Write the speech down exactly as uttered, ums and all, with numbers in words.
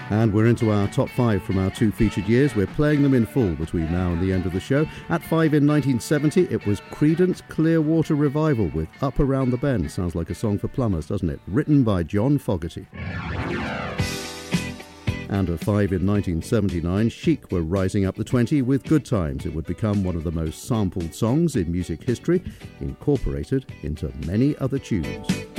And we're into our top five from our two featured years. We're playing them in full between now and the end of the show. At five in nineteen seventy, it was Creedence Clearwater Revival with Up Around the Bend. Sounds like a song for plumbers, doesn't it? Written by John Fogerty. And at five in nineteen seventy-nine, Chic were rising up the twenty with Good Times. It would become one of the most sampled songs in music history, incorporated into many other tunes.